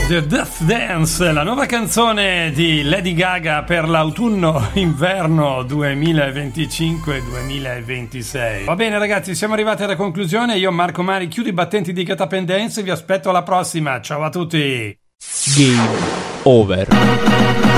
The Death Dance, la nuova canzone di Lady Gaga per l'autunno-inverno 2025-2026. Va bene ragazzi, siamo arrivati alla conclusione. Io, Marco Mari, chiudo i battenti di Get Up and Dance e vi aspetto alla prossima. Ciao a tutti. Game over.